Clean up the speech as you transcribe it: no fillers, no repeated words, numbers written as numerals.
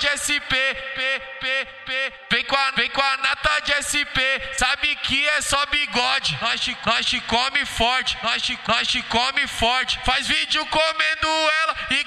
de SP, vem com a nata de SP, sabe que é só bigode. Nós te come forte, nós te come forte. Faz vídeo comendo ela e